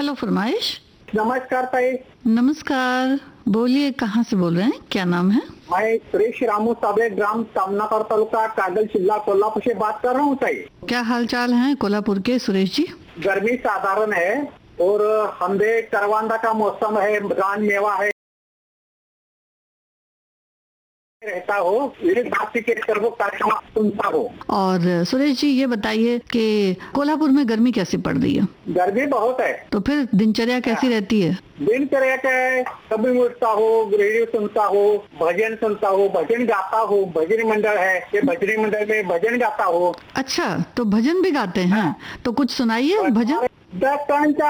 Hello फरमाइश। नमस्कार ताई। नमस्कार, बोलिए कहाँ से बोल रहे हैं, क्या नाम है? मैं सुरेश रामू साबळे, ग्राम सामनाकर, तालुका कागल, जिला कोल्हापुर से बात कर रहा हूँ ताई। क्या हाल चाल है कोल्हापुर के सुरेश जी? गर्मी साधारण है और हमदे करवांदा का मौसम है, रान मेवा है, रहता हो विविध भाषी के सर्व कार्यक्रम सुनता हो। और सुरेश जी ये बताइए कि कोल्हापुर में गर्मी कैसी पड़ रही है? गर्मी बहुत है। तो फिर दिनचर्या कैसी रहती है? दिनचर्या क्या है, कभी उठता हो, रेडियो सुनता हो, भजन सुनता हो, भजन गाता हो, भजन मंडल है, ये भजनी मंडल में भजन गाता हो। अच्छा, तो भजन भी गाते हैं? तो कुछ सुनाइए भजन। दक्कन